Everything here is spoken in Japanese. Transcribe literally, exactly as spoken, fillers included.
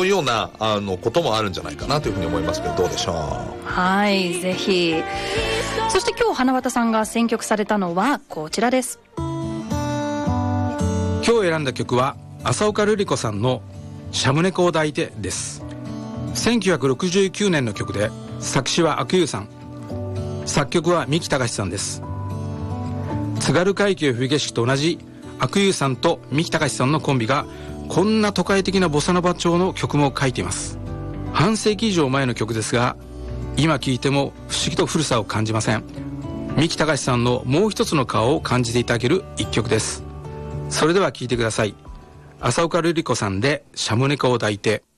そういうようなあのこともあるんじゃないかなというふうに思いますけど、どうでしょう。 はい、ぜひ。そして今日花畑さんが選曲されたのはこちらです。 今日選んだ曲は浅岡瑠璃子さんのシャム猫を抱いてです。せんきゅうひゃくろくじゅうきゅうねんの曲で、作詞は阿久悠さん、作曲は三木隆さんです。津軽海峡冬景色と同じ阿久悠さんと三木隆さんのコンビがこんな都会的なボサノバ調の曲も書いています。半世紀以上前の曲ですが、今聴いても不思議と古さを感じません。三木隆さんのもう一つの顔を感じていただける一曲です。それでは聴いてください。浅岡瑠璃子さんでシャム猫を抱いて。